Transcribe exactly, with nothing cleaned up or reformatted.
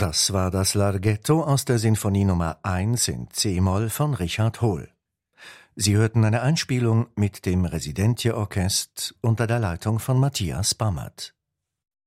Das war das Larghetto aus der Sinfonie Nummer eins in C-Moll von Richard Hohl. Sie hörten eine Einspielung mit dem Residentje-Orchest unter der Leitung von Matthias Bammert.